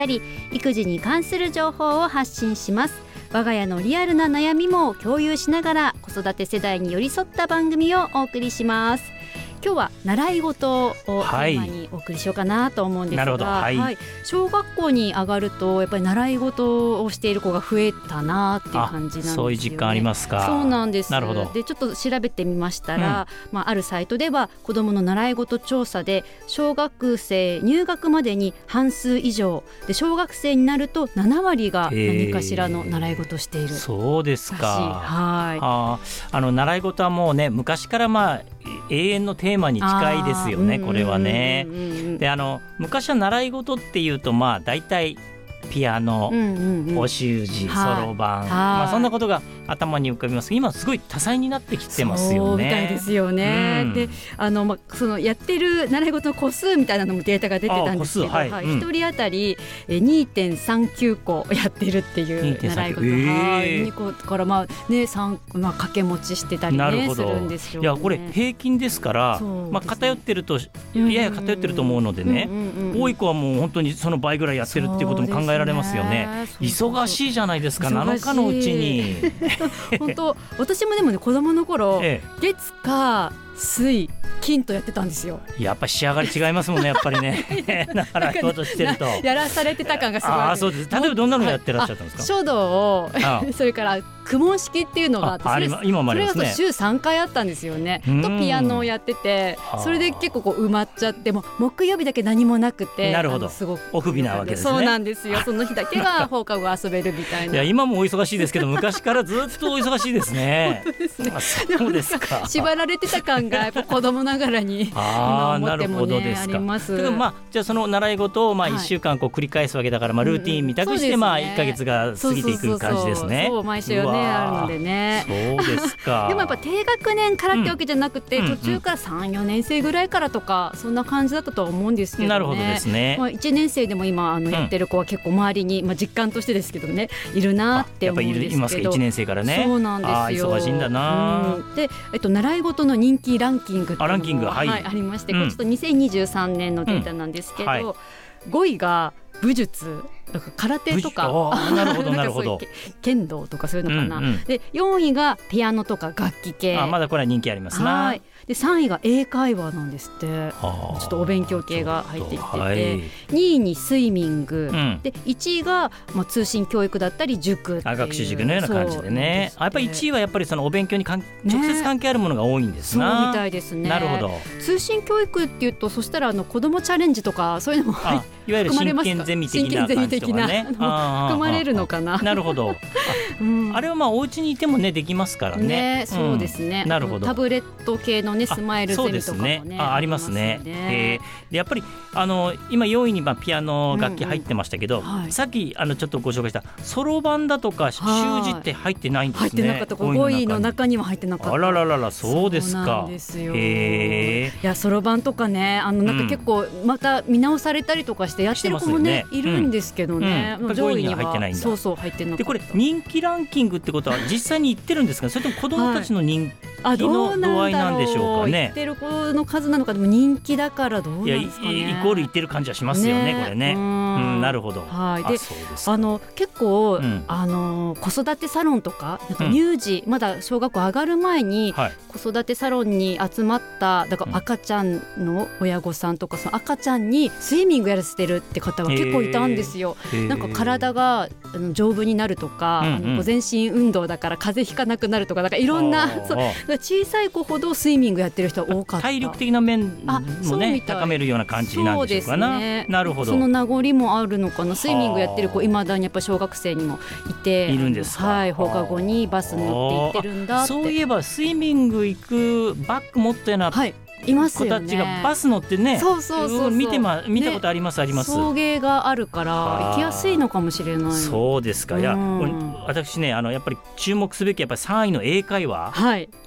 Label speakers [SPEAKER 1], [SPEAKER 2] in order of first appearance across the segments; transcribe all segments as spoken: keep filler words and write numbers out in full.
[SPEAKER 1] たり育児に関する情報を発信します。我が家のリアルな悩みも共有しながら子育て世代に寄り添った番組をお送りします。今日は習い事をテーマにお送りしようかなと思うんですが、はいはい、小学校に上がるとやっぱり習い事をしている子が増えたなっていう感じなんですよね。
[SPEAKER 2] そういう実感ありますか。
[SPEAKER 1] そうなんです。
[SPEAKER 2] なるほど。
[SPEAKER 1] でちょっと調べてみましたら、うんまあ、あるサイトでは子どもの習い事調査で小学生入学までに半数以上で小学生になるとななわりが何かしらの習い事をしている。
[SPEAKER 2] そうですか。
[SPEAKER 1] はい、
[SPEAKER 2] ああの習い事はもうね昔からまあ永遠のテーマに近いですよね。これはね。であの昔は習い事っていうとまあ大体ピアノ、うんうんうん、お習字、そろばん、まあ、そんなことが頭に浮かびます。今すごい多彩になってきてますよね。
[SPEAKER 1] そうみたいですよね、うん、であの、ま、そのやってる習い事の個数みたいなのもデータが出てたんですけど、はいはい、ひとり当たり にてんさんきゅうこやってるっていう習い事、えー、にこからまあ、ねさんまあ、掛け持ちしてたり、ね、するんですよね。
[SPEAKER 2] いやこれ平均ですから、まあ、偏ってるとやや偏ってると思うのでね、うんうんうん、多い子はもう本当にその倍ぐらいやってるっていうことも考えられますよね。忙しいじゃないですか。なのかのうちに
[SPEAKER 1] 本当私もでもね子供の頃、ええ、月火水金とやってたんですよ。
[SPEAKER 2] やっぱり仕上がり違いますもんねやっぱりね習い事してると
[SPEAKER 1] やらされてた感がすごい。
[SPEAKER 2] あそうです。例えばどんなのやってらっしゃったんですか。
[SPEAKER 1] 書道をそれから公文式っていうのがあって、ああ今もありますね。それが週さんかいあったんですよね。とピアノをやってて、それで結構こう埋まっちゃって、も木曜日だけ何もなくて、
[SPEAKER 2] なるほど、すごくオフ日なわけですね。
[SPEAKER 1] そうなんですよ。その日だけは放課後遊べるみたいな。
[SPEAKER 2] いや今もお忙しいですけど昔からずっとお忙しいですね。本当ですね。そうですか。
[SPEAKER 1] 縛られてた感がやっぱ子供ながらに今思ってもねあります。
[SPEAKER 2] だからまあじゃあその習い事をまあいっしゅうかんこう繰り返すわけだから、まあルーティンみたくしてまあいっかげつが過ぎていく感じですね。
[SPEAKER 1] そう毎週ねあるのでね。
[SPEAKER 2] そうですか。
[SPEAKER 1] でもやっぱ低学年からってわけじゃなくて、うん、途中からさん、よねん生ぐらいからとかそんな感じだったとは思うんですけどね。
[SPEAKER 2] なるほどですね。
[SPEAKER 1] まあ、いちねん生でも今あのやってる子は結構周りに、まあ、実感としてですけどねいるなって思うんですけど。やっぱりいますかいちねん生からね。
[SPEAKER 2] そうなんですよ。あ忙しいんだな、
[SPEAKER 1] うん、で、えっと、習い事の人気ランキングっていうのが
[SPEAKER 2] あ, ランキング、はいはい、
[SPEAKER 1] ありまして、うん、これちょっとにせんにじゅうさんねんのデータなんですけど、うんはい、ごいが武術だから空手とか
[SPEAKER 2] なるほどなるほど
[SPEAKER 1] 剣道とかそういうのかな、うんうん、でよんいがピアノとか楽器系。
[SPEAKER 2] あまだこれは人気ありますな。
[SPEAKER 1] はいでさんいが英会話なんですって。ちょっとお勉強系が入ってきてて、はい、にいにスイミング、うん、でいちいが、まあ、通信教育だったり塾っていう
[SPEAKER 2] 学習塾のような感じでね。あやっぱりいちいはやっぱりそのお勉強にかん、ね、直接関係あるものが多いんですな。
[SPEAKER 1] そうみたいですね。
[SPEAKER 2] なるほど。
[SPEAKER 1] 通信教育っていうとそしたらあの子どもチャレンジとかそういうのも
[SPEAKER 2] あいわゆる真剣ゼミ的な感じとかね
[SPEAKER 1] 含まれるのかな。
[SPEAKER 2] なるほど あ,、うん、あれはまあお家にいてもねできますから ね, ね
[SPEAKER 1] そうですね、
[SPEAKER 2] うん、なるほど。
[SPEAKER 1] タブレット系のねスマイルゼミとかもね
[SPEAKER 2] あ, ねあ, ありますね。えー、でやっぱりあの今よんいにまあピアノ楽器入ってましたけど、うんうんはい、さっきあのちょっとご紹介したそろばんだとか習字って入ってないんですね。
[SPEAKER 1] 入ってなかった。ごいの中には入ってなかった。
[SPEAKER 2] あららららそうですか。
[SPEAKER 1] そうなんですよ。
[SPEAKER 2] へ
[SPEAKER 1] いやそろばんとかねあのなんか結構また見直されたりとかしてやってる子も ね, ねいるんですけどね、
[SPEAKER 2] うんうん、上位には入ってないんだ。
[SPEAKER 1] そうそう入ってなかった。
[SPEAKER 2] でこれ人気ランキングってことは実際にいってるんですかそれとも子どもたちの人気の度合いなんでしょうかね。
[SPEAKER 1] いってる子の数なのかでも人気だからどうなんですかね。
[SPEAKER 2] いや イ, イコールいってる感じはしますよ ね, ねこれね。うん、うん、なるほど。
[SPEAKER 1] はい、であの結構、うん、あの子育てサロンとかなんか乳児、うん、まだ小学校上がる前に、はい、子育てサロンに集まっただから赤ちゃんの親御さんとかその赤ちゃんにスイミングやらせてるって方が結構いたんですよ。なんか体があの丈夫になるとか、うんうん、あの全身運動だから風邪ひかなくなるとか、なんかいろんなそう小さい子ほどスイミングやってる人多かった。
[SPEAKER 2] 体力的な面もね高めるような感じなんでしょうかな。そうですね。なるほど。
[SPEAKER 1] その名残もあるのかな。スイミングやってる子いまだにやっぱ小学生にもいて
[SPEAKER 2] いるんですか。
[SPEAKER 1] はい、放課後にバスに乗って行ってるんだって。
[SPEAKER 2] そういえばスイミング行くバッグ持ったような、はいいますよね、子たちがバス乗ってね。そうそうそうそう、見て、ま、見たことあります、ね、あります。
[SPEAKER 1] 送迎があるから行きやすいのかもしれない。
[SPEAKER 2] そうですか。いや、うん、私ねあのやっぱり注目すべきやっぱりさんいの英会話、
[SPEAKER 1] はい、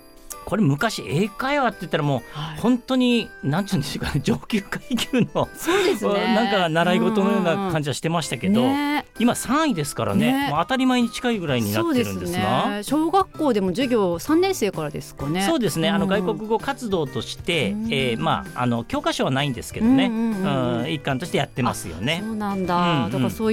[SPEAKER 2] これ昔英会話って言ったらもう本当に何て言うんでしょうかね、上級階級の
[SPEAKER 1] そうですね、
[SPEAKER 2] なんか習い事のような感じはしてましたけど、ね、今さんいですからね、ねもう当たり前に近いぐらいになってるんですが、
[SPEAKER 1] ね、小学校でも授業さんねん生からですかね。
[SPEAKER 2] そうですね、あの外国語活動として、うんえーまあ、あの教科書はないんですけどね、うんうんうんうん、一環としてやってますよね。
[SPEAKER 1] そうなんだ、うんうん、だからそう